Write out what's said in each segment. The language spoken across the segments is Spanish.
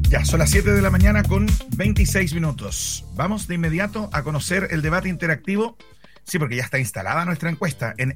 Ya son las 7 de la mañana con 26 minutos. Vamos de inmediato a conocer el debate interactivo. Sí, porque ya está instalada nuestra encuesta en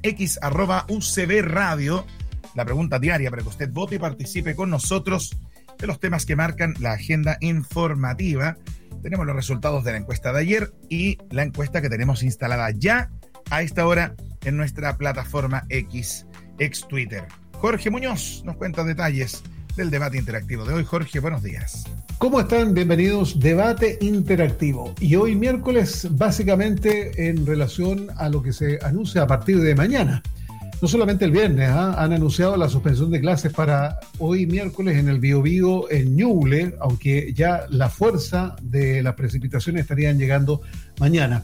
x@UCB Radio. La pregunta diaria para que usted vote y participe con nosotros de los temas que marcan la agenda informativa. Tenemos los resultados de la encuesta de ayer y la encuesta que tenemos instalada ya a esta hora en nuestra plataforma X, ex Twitter. Jorge Muñoz nos cuenta detalles del debate interactivo de hoy. Jorge, buenos días. ¿Cómo están? Bienvenidos. Debate interactivo. Y hoy miércoles, básicamente en relación a lo que se anuncia a partir de mañana. No solamente el viernes, han anunciado la suspensión de clases para hoy miércoles en el Biobío, en Ñuble, aunque ya la fuerza de las precipitaciones estarían llegando mañana.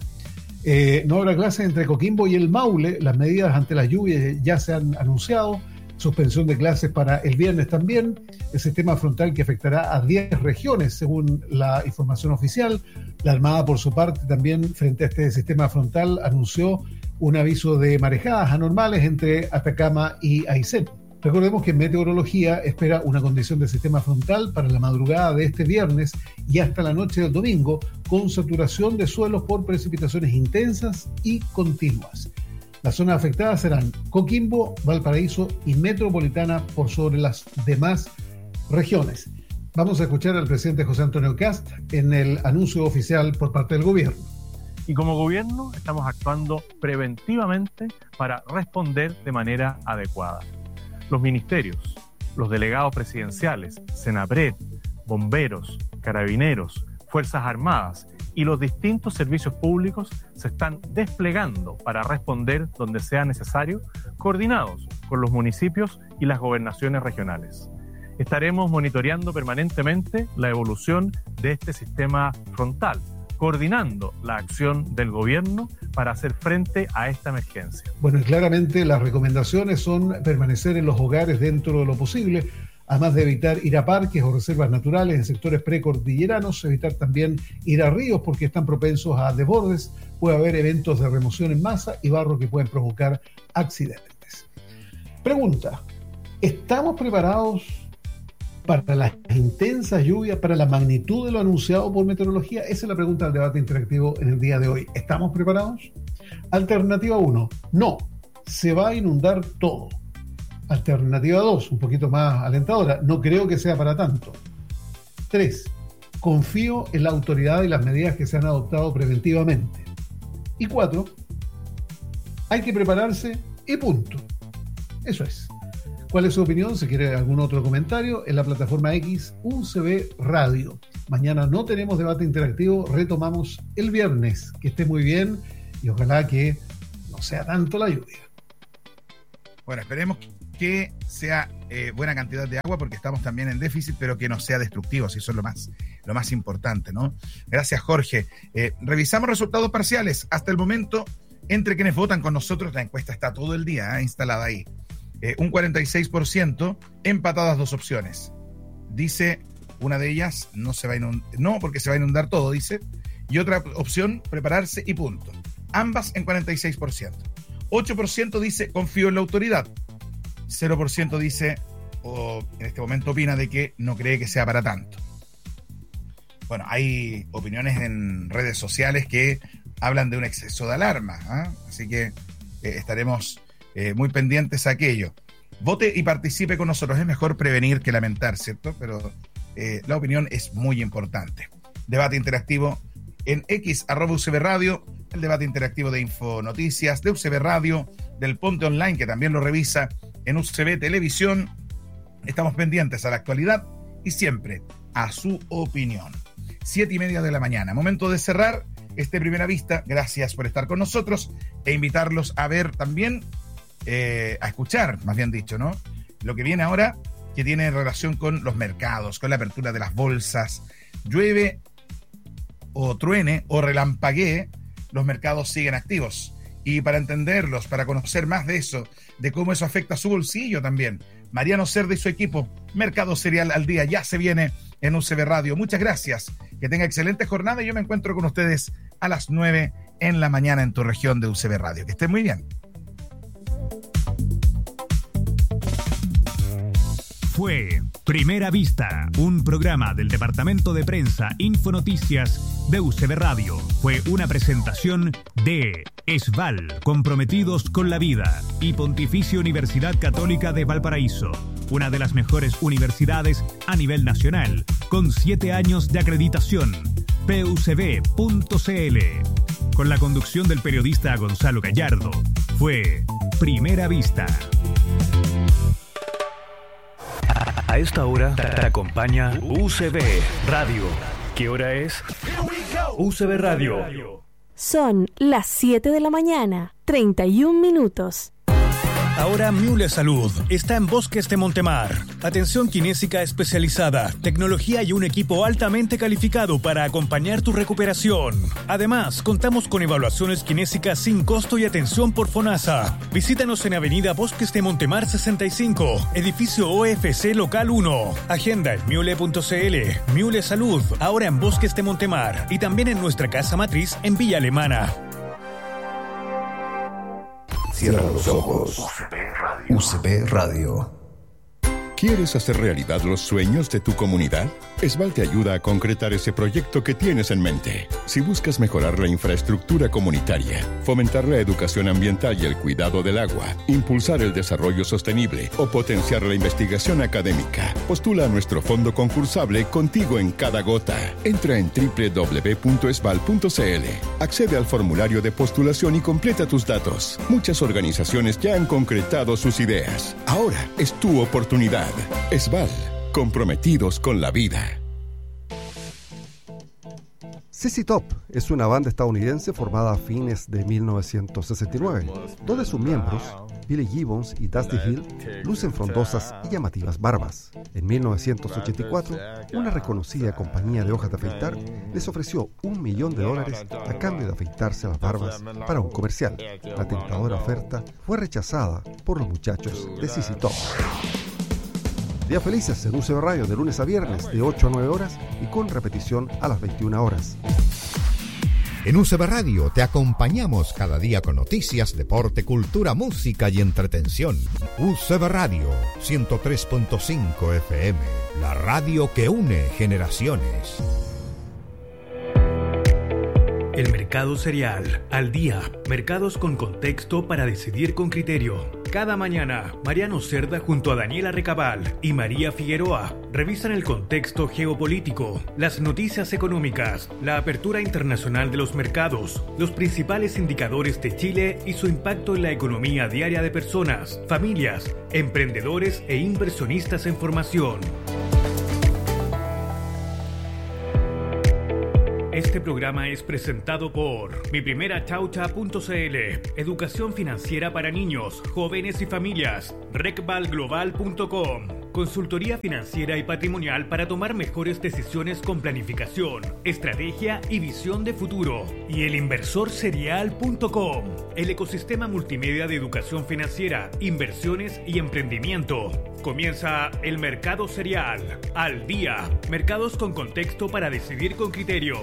No habrá clases entre Coquimbo y el Maule. Las medidas ante las lluvias ya se han anunciado. Suspensión de clases para el viernes también. El sistema frontal que afectará a 10 regiones, según la información oficial. La Armada, por su parte, también frente a este sistema frontal, anunció un aviso de marejadas anormales entre Atacama y Aysén. Recordemos que en meteorología espera una condición de sistema frontal para la madrugada de este viernes y hasta la noche del domingo, con saturación de suelos por precipitaciones intensas y continuas. Las zonas afectadas serán Coquimbo, Valparaíso y Metropolitana por sobre las demás regiones. Vamos a escuchar al presidente José Antonio Kast en el anuncio oficial por parte del gobierno. Y como gobierno estamos actuando preventivamente para responder de manera adecuada. Los ministerios, los delegados presidenciales, Senapred, bomberos, carabineros, Fuerzas Armadas y los distintos servicios públicos se están desplegando para responder donde sea necesario, coordinados con los municipios y las gobernaciones regionales. Estaremos monitoreando permanentemente la evolución de este sistema frontal, coordinando la acción del gobierno para hacer frente a esta emergencia. Bueno, y claramente las recomendaciones son permanecer en los hogares dentro de lo posible, además de evitar ir a parques o reservas naturales en sectores precordilleranos, evitar también ir a ríos porque están propensos a desbordes, puede haber eventos de remoción en masa y barro que pueden provocar accidentes. Pregunta, ¿estamos preparados para las intensas lluvias, para la magnitud de lo anunciado por meteorología? Esa es la pregunta del debate interactivo en el día de hoy. ¿Estamos preparados? Alternativa 1, no, se va a inundar todo. Alternativa 2, un poquito más alentadora, no creo que sea para tanto. 3, confío en la autoridad y las medidas que se han adoptado preventivamente. Y 4, hay que prepararse y punto. Eso es. ¿Cuál es su opinión? Si quiere algún otro comentario, en la plataforma X, UCB Radio. Mañana no tenemos debate interactivo, retomamos el viernes. Que esté muy bien y ojalá que no sea tanto la lluvia. Bueno, esperemos que sea buena cantidad de agua porque estamos también en déficit, pero que no sea destructivo, si eso es lo más importante, ¿no? Gracias, Jorge. Revisamos resultados parciales. Hasta el momento, entre quienes votan con nosotros, la encuesta está todo el día instalada ahí. Un 46%, empatadas dos opciones. Dice una de ellas, no porque se va a inundar todo, dice. Y otra opción, prepararse y punto. Ambas en 46%. 8% dice, confío en la autoridad. 0% dice, o en este momento opina de que no cree que sea para tanto. Bueno, hay opiniones en redes sociales que hablan de un exceso de alarma, así que estaremos muy pendientes a aquello. Vote y participe con nosotros. Es mejor prevenir que lamentar, ¿cierto? Pero la opinión es muy importante. Debate interactivo en x@UCB Radio, el debate interactivo de Infonoticias, de UCB Radio, del Ponte Online, que también lo revisa en UCB Televisión. Estamos pendientes a la actualidad y siempre a su opinión. 7:30 de la mañana. Momento de cerrar este Primera Vista. Gracias por estar con nosotros e invitarlos a ver también, a escuchar, más bien dicho, ¿no? Lo que viene ahora, que tiene relación con los mercados, con la apertura de las bolsas. Llueve o truene o relampaguee, los mercados siguen activos. Y para entenderlos, para conocer más de eso, de cómo eso afecta a su bolsillo también, Mariano Cerda y su equipo, Mercado Cereal al Día, ya se viene en UCB Radio. Muchas gracias, que tenga excelente jornada y yo me encuentro con ustedes a las 9 en la mañana en tu región de UCB Radio. Que estén muy bien. Fue Primera Vista, un programa del Departamento de Prensa Infonoticias de UCB Radio. Fue una presentación de ESVAL, comprometidos con la vida, y Pontificia Universidad Católica de Valparaíso, una de las mejores universidades a nivel nacional, con 7 años de acreditación. PUCB.cl. Con la conducción del periodista Gonzalo Gallardo. Fue Primera Vista. A esta hora te acompaña UCB Radio. ¿Qué hora es? UCB Radio. Son las 7 de la mañana, 31 minutos. Ahora Miule Salud está en Bosques de Montemar. Atención kinésica especializada, tecnología y un equipo altamente calificado para acompañar tu recuperación. Además, contamos con evaluaciones kinésicas sin costo y atención por FONASA. Visítanos en Avenida Bosques de Montemar 65, edificio OFC Local 1. Agenda en miule.cl. Miule Salud, ahora en Bosques de Montemar y también en nuestra casa matriz en Villa Alemana. Cierra los ojos. UCB Radio. ¿Quieres hacer realidad los sueños de tu comunidad? ESVAL te ayuda a concretar ese proyecto que tienes en mente. Si buscas mejorar la infraestructura comunitaria, fomentar la educación ambiental y el cuidado del agua, impulsar el desarrollo sostenible o potenciar la investigación académica, postula a nuestro fondo concursable Contigo en Cada Gota. Entra en www.esval.cl, accede al formulario de postulación y completa tus datos. Muchas organizaciones ya han concretado sus ideas. Ahora es tu oportunidad. ESVAL, comprometidos con la vida. ZZ Top es una banda estadounidense formada a fines de 1969. Dos de sus miembros, Billy Gibbons y Dusty Hill, lucen frondosas y llamativas barbas. En 1984, una reconocida compañía de hojas de afeitar les ofreció $1 millón a cambio de afeitarse las barbas para un comercial. La tentadora oferta fue rechazada por los muchachos de ZZ Top. Días felices en UCB Radio de lunes a viernes de 8 a 9 horas y con repetición a las 21 horas. En UCB Radio te acompañamos cada día con noticias, deporte, cultura, música y entretención. UCB Radio 103.5 FM, la radio que une generaciones. El mercado cereal, al día, mercados con contexto para decidir con criterio. Cada mañana, Mariano Cerda junto a Daniela Recabal y María Figueroa revisan el contexto geopolítico, las noticias económicas, la apertura internacional de los mercados, los principales indicadores de Chile y su impacto en la economía diaria de personas, familias, emprendedores e inversionistas en formación. Este programa es presentado por miprimerachaucha.cl, educación financiera para niños, jóvenes y familias, recvalglobal.com, consultoría financiera y patrimonial para tomar mejores decisiones con planificación, estrategia y visión de futuro, y elinversorserial.com, el ecosistema multimedia de educación financiera, inversiones y emprendimiento. Comienza el Mercado Cereal, al día, mercados con contexto para decidir con criterio.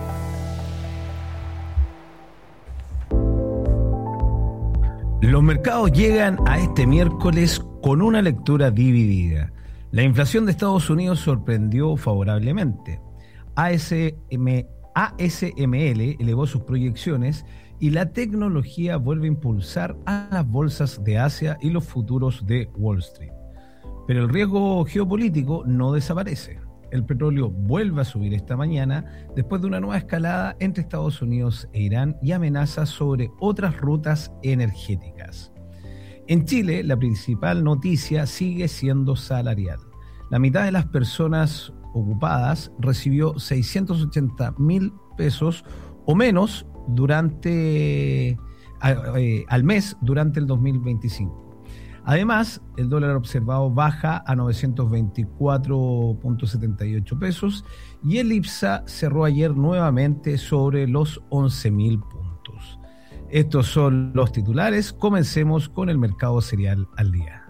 Los mercados llegan a este miércoles con una lectura dividida. La inflación de Estados Unidos sorprendió favorablemente. ASML elevó sus proyecciones y la tecnología vuelve a impulsar a las bolsas de Asia y los futuros de Wall Street. Pero el riesgo geopolítico no desaparece. El petróleo vuelve a subir esta mañana después de una nueva escalada entre Estados Unidos e Irán y amenazas sobre otras rutas energéticas. En Chile, la principal noticia sigue siendo salarial. La mitad de las personas ocupadas recibió 680.000 pesos o menos al mes durante el 2025. Además, el dólar observado baja a 924.78 pesos y el IPSA cerró ayer nuevamente sobre los 11.000 puntos. Estos son los titulares. Comencemos con el mercado cereal al día.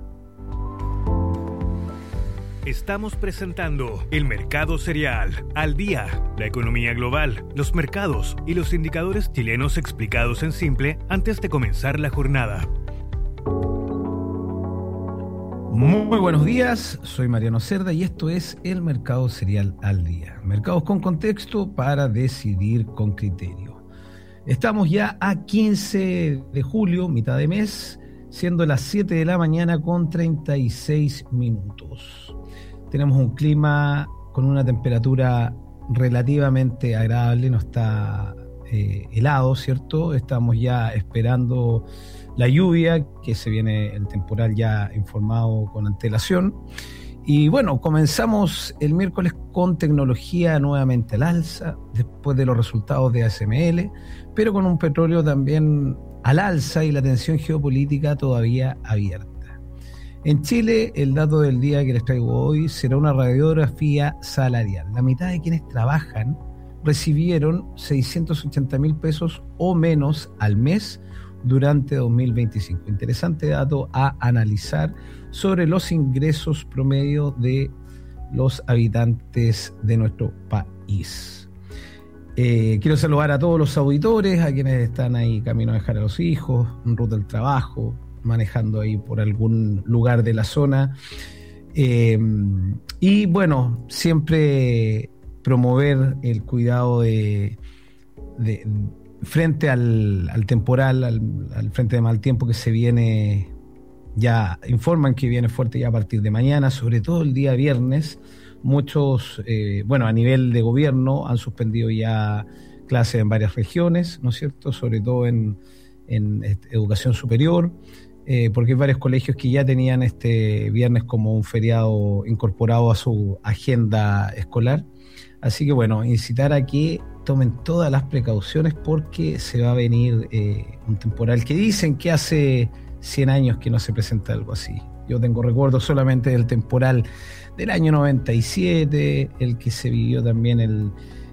Estamos presentando el Mercado Cereal al día, la economía global, los mercados y los indicadores chilenos explicados en simple antes de comenzar la jornada. Muy buenos días, soy Mariano Cerda y esto es el Mercado Cereal al Día. Mercados con contexto para decidir con criterio. Estamos ya a 15 de julio, mitad de mes, siendo las 7 de la mañana con 36 minutos. Tenemos un clima con una temperatura relativamente agradable, no está helado, ¿cierto? Estamos ya esperando la lluvia, que se viene el temporal ya informado con antelación. Y bueno, comenzamos el miércoles con tecnología nuevamente al alza, después de los resultados de ASML, pero con un petróleo también al alza y la tensión geopolítica todavía abierta. En Chile, el dato del día que les traigo hoy será una radiografía salarial. La mitad de quienes trabajan recibieron 680.000 pesos o menos al mes durante 2025. Interesante dato a analizar sobre los ingresos promedio de los habitantes de nuestro país. Quiero saludar a todos los auditores, a quienes están ahí camino a dejar a los hijos, en ruta al trabajo, manejando ahí por algún lugar de la zona. Y bueno, siempre promover el cuidado de frente al temporal, al frente de mal tiempo que se viene, ya informan que viene fuerte ya a partir de mañana, sobre todo el día viernes. Muchos, a nivel de gobierno han suspendido ya clases en varias regiones, ¿no es cierto? Sobre todo en educación superior, porque hay varios colegios que ya tenían este viernes como un feriado incorporado a su agenda escolar. Así que bueno, incitar a que tomen todas las precauciones porque se va a venir un temporal que dicen que hace 100 años que no se presenta algo así. Yo tengo recuerdos solamente del temporal del año 97, el que se vivió también el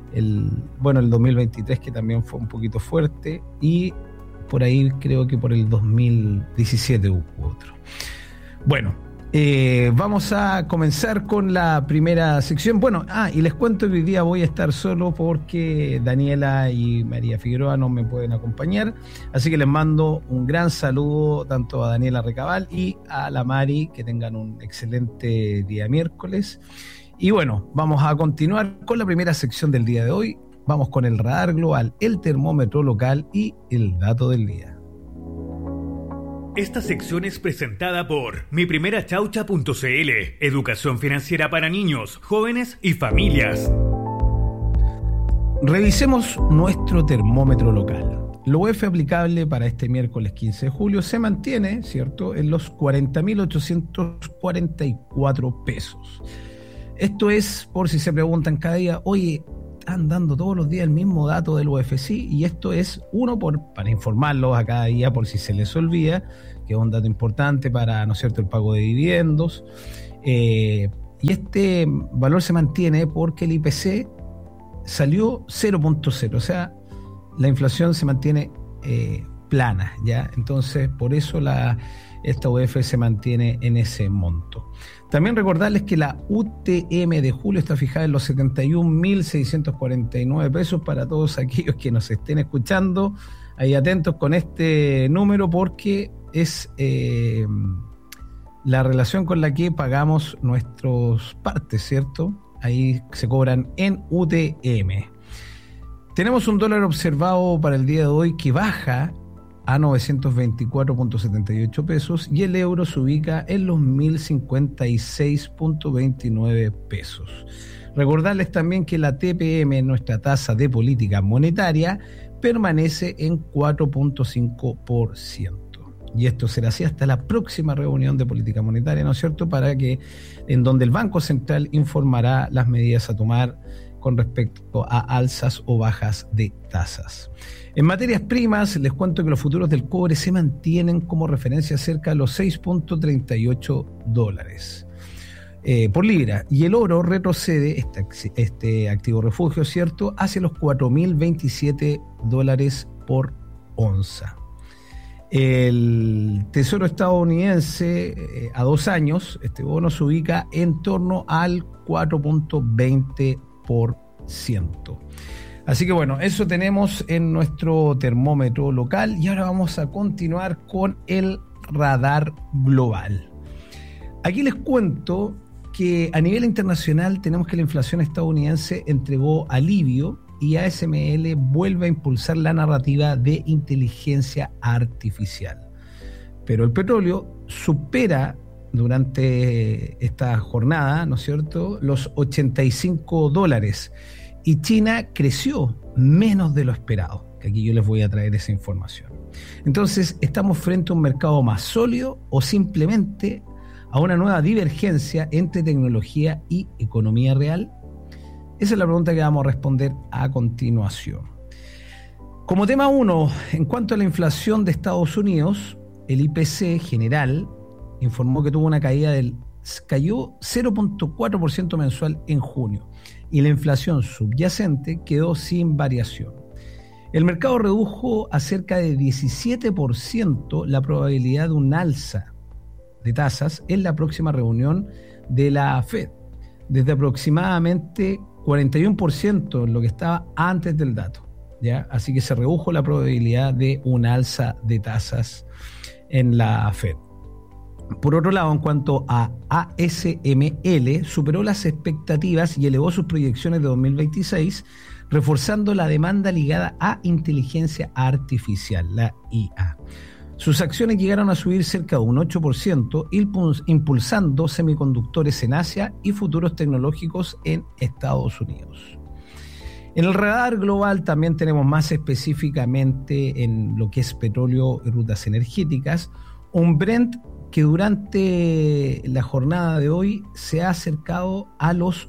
2023, que también fue un poquito fuerte, y por ahí creo que por el 2017 hubo otro. Bueno, vamos a comenzar con la primera sección. Y les cuento que hoy día voy a estar solo porque Daniela y María Figueroa no me pueden acompañar, así que les mando un gran saludo tanto a Daniela Recabal y a la Mari, que tengan un excelente día miércoles. Y bueno, vamos a continuar con la primera sección del día de hoy. Vamos con el radar global, el termómetro local y el dato del día. Esta sección es presentada por miprimerachaucha.cl, educación financiera para niños, jóvenes y familias. Revisemos nuestro termómetro local. Lo UEF aplicable para este miércoles 15 de julio se mantiene, ¿cierto?, en los 40.844 pesos. Esto es, por si se preguntan cada día, oye, están dando todos los días el mismo dato del UFC, y esto es para informarlos a cada día por si se les olvida, que es un dato importante para, ¿no es cierto?, el pago de dividendos. Y este valor se mantiene porque el IPC salió 0.0, o sea, la inflación se mantiene plana, ¿ya? Entonces, por eso esta UF se mantiene en ese monto. También recordarles que la UTM de julio está fijada en los 71.649 pesos para todos aquellos que nos estén escuchando. Ahí atentos con este número porque es la relación con la que pagamos nuestros partes, ¿cierto? Ahí se cobran en UTM. Tenemos un dólar observado para el día de hoy que baja a 924.78 pesos y el euro se ubica en los 1.056.29 pesos. Recordarles también que la TPM, nuestra tasa de política monetaria, permanece en 4.5%. Y esto será así hasta la próxima reunión de política monetaria, ¿no es cierto?, en donde el Banco Central informará las medidas a tomar con respecto a alzas o bajas de tasas. En materias primas, les cuento que los futuros del cobre se mantienen como referencia cerca de los $6.38 por libra, y el oro retrocede, este activo refugio, ¿cierto?, hacia los $4.027 por onza. El Tesoro estadounidense a 2 años, este bono se ubica en torno al 4.20%. Así que bueno, eso tenemos en nuestro termómetro local, y ahora vamos a continuar con el radar global. Aquí les cuento que a nivel internacional tenemos que la inflación estadounidense entregó alivio y ASML vuelve a impulsar la narrativa de inteligencia artificial. Pero el petróleo supera durante esta jornada, ¿no es cierto?, los $85 y China creció menos de lo esperado, que aquí yo les voy a traer esa información. Entonces, ¿estamos frente a un mercado más sólido o simplemente a una nueva divergencia entre tecnología y economía real? Esa es la pregunta que vamos a responder a continuación. Como tema 1, en cuanto a la inflación de Estados Unidos, el IPC general informó que tuvo una cayó 0.4% mensual en junio y la inflación subyacente quedó sin variación. El mercado redujo a cerca de 17% la probabilidad de un alza de tasas en la próxima reunión de la Fed, desde aproximadamente 41% en lo que estaba antes del dato, ¿ya? Así que se redujo la probabilidad de un alza de tasas en la Fed. Por otro lado, en cuanto a ASML, superó las expectativas y elevó sus proyecciones de 2026, reforzando la demanda ligada a inteligencia artificial, la IA. Sus acciones llegaron a subir cerca de un 8%, impulsando semiconductores en Asia y futuros tecnológicos en Estados Unidos. En el radar global también tenemos más específicamente en lo que es petróleo y rutas energéticas, un Brent que durante la jornada de hoy se ha acercado a los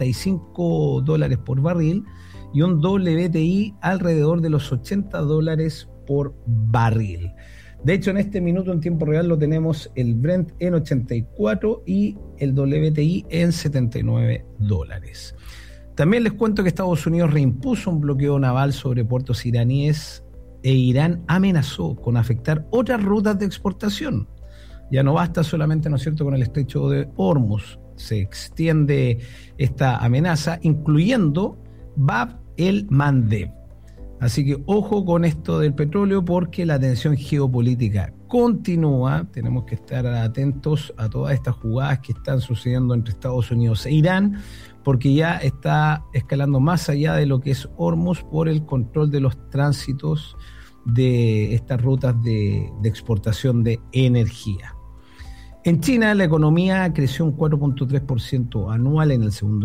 $85 por barril y un WTI alrededor de los $80 por barril. De hecho, en este minuto en tiempo real lo tenemos el Brent en 84 y el WTI en $79. También les cuento que Estados Unidos reimpuso un bloqueo naval sobre puertos iraníes e Irán amenazó con afectar otras rutas de exportación. Ya no basta solamente, ¿no es cierto?, con el estrecho de Hormuz. Se extiende esta amenaza, incluyendo Bab el Mandeb. Así que ojo con esto del petróleo porque la tensión geopolítica continúa. Tenemos que estar atentos a todas estas jugadas que están sucediendo entre Estados Unidos e Irán, porque ya está escalando más allá de lo que es Hormuz por el control de los tránsitos de estas rutas de exportación de energía. En China, la economía creció un 4.3% anual en el segundo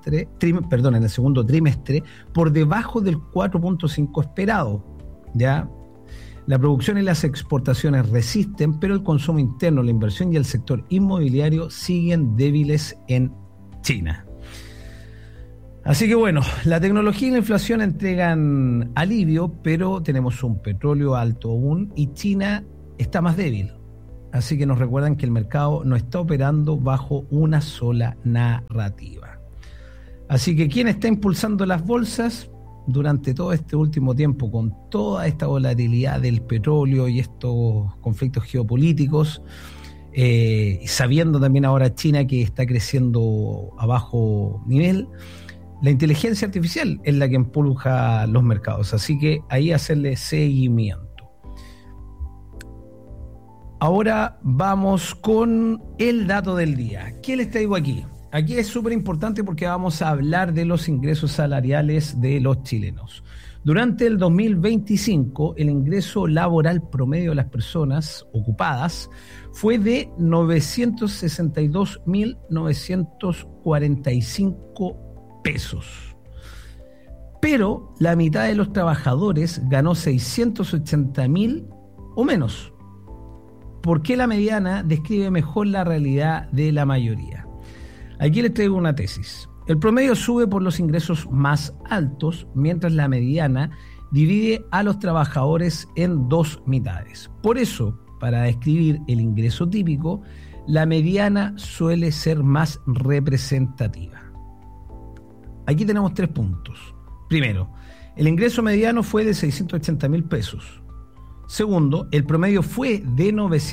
trimestre, por debajo del 4.5% esperado. ¿Ya? La producción y las exportaciones resisten, pero el consumo interno, la inversión y el sector inmobiliario siguen débiles en China. Así que bueno, la tecnología y la inflación entregan alivio, pero tenemos un petróleo alto aún y China está más débil. Así que nos recuerdan que el mercado no está operando bajo una sola narrativa. Así que ¿quién está impulsando las bolsas durante todo este último tiempo con toda esta volatilidad del petróleo y estos conflictos geopolíticos? Sabiendo también ahora China que está creciendo a bajo nivel, la inteligencia artificial es la que impulsa los mercados. Así que ahí hacerle seguimiento. Ahora vamos con el dato del día. ¿Qué les traigo aquí? Aquí es súper importante porque vamos a hablar de los ingresos salariales de los chilenos. Durante el 2025, el ingreso laboral promedio de las personas ocupadas fue de 962.945 pesos. Pero la mitad de los trabajadores ganó 680.000 o menos. ¿Por qué la mediana describe mejor la realidad de la mayoría? Aquí les traigo una tesis. El promedio sube por los ingresos más altos, mientras la mediana divide a los trabajadores en dos mitades. Por eso, para describir el ingreso típico, la mediana suele ser más representativa. Aquí tenemos 3 puntos. Primero, el ingreso mediano fue de 680.000 pesos. Segundo, el promedio fue de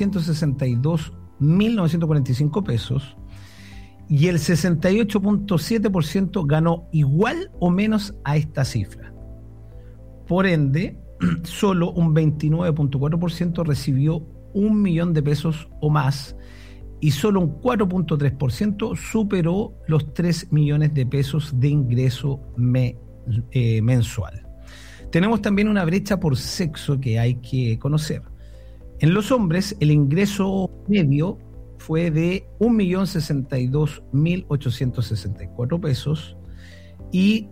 962.945 pesos y el 68.7% ganó igual o menos a esta cifra. Por ende, solo un 29.4% recibió 1 millón de pesos o más y solo un 4.3% superó los 3 millones de pesos de ingreso mensual. Tenemos también una brecha por sexo que hay que conocer. En los hombres, el ingreso medio fue de 1.062.864 pesos y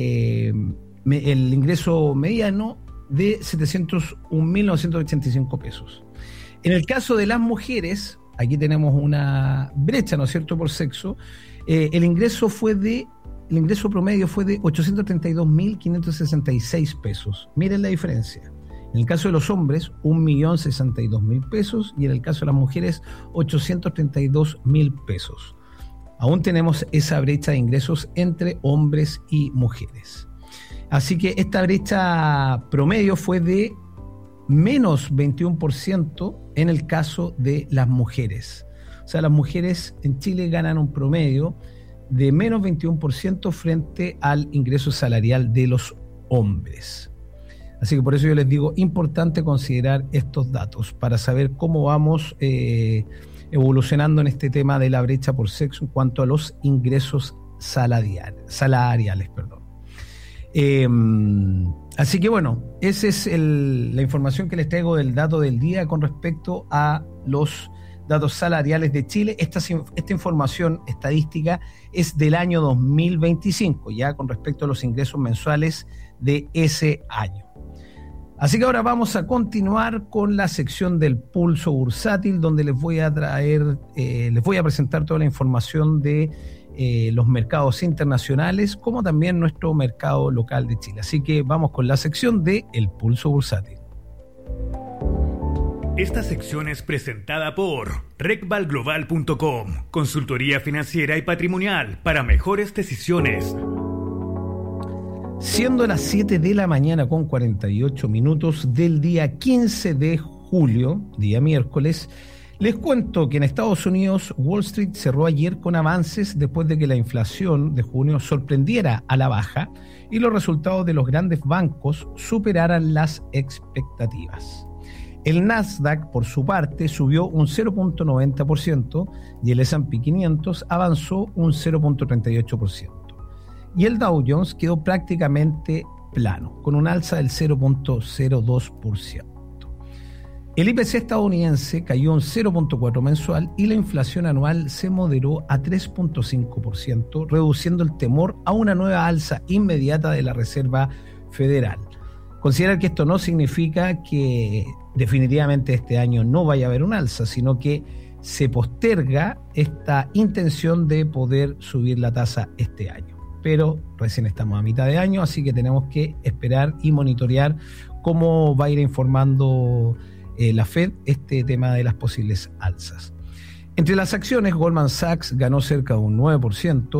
el ingreso mediano de 701.985 pesos. En el caso de las mujeres, aquí tenemos una brecha, ¿no es cierto?, por sexo. El ingreso promedio fue de 832.566 pesos. Miren la diferencia. En el caso de los hombres, 1.062.000 pesos, y en el caso de las mujeres, 832.000 pesos. Aún tenemos esa brecha de ingresos entre hombres y mujeres. Así que esta brecha promedio fue de menos 21% en el caso de las mujeres. O sea, las mujeres en Chile ganan un promedio de menos 21% frente al ingreso salarial de los hombres. Así que por eso yo les digo, importante considerar estos datos para saber cómo vamos evolucionando en este tema de la brecha por sexo en cuanto a los ingresos salariales. Así que bueno, esa es la información que les traigo del dato del día con respecto a los datos salariales de Chile. Esta información estadística es del año 2025, ya con respecto a los ingresos mensuales de ese año. Así que ahora vamos a continuar con la sección del pulso bursátil, donde les voy a presentar toda la información de los mercados internacionales, como también nuestro mercado local de Chile. Así que vamos con la sección de El Pulso Bursátil. Esta sección es presentada por recvalglobal.com, consultoría financiera y patrimonial para mejores decisiones. Siendo las 7 de la mañana con 48 minutos del día 15 de julio, día miércoles, les cuento que en Estados Unidos Wall Street cerró ayer con avances después de que la inflación de junio sorprendiera a la baja y los resultados de los grandes bancos superaran las expectativas. El Nasdaq, por su parte, subió un 0.90% y el S&P 500 avanzó un 0.38%. Y el Dow Jones quedó prácticamente plano, con un alza del 0.02%. El IPC estadounidense cayó un 0.4% mensual y la inflación anual se moderó a 3.5%, reduciendo el temor a una nueva alza inmediata de la Reserva Federal. Considerar que esto no significa que definitivamente este año no vaya a haber un alza, sino que se posterga esta intención de poder subir la tasa este año. Pero recién estamos a mitad de año, así que tenemos que esperar y monitorear cómo va a ir informando la Fed este tema de las posibles alzas. Entre las acciones, Goldman Sachs ganó cerca de un 9%,